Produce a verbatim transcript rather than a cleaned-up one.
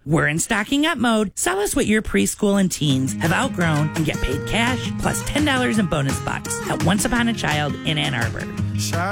We're in stocking up mode. Sell us what your preschool and teens have outgrown and get paid cash plus ten dollars in bonus bucks at Once Upon a Child in Ann Arbor.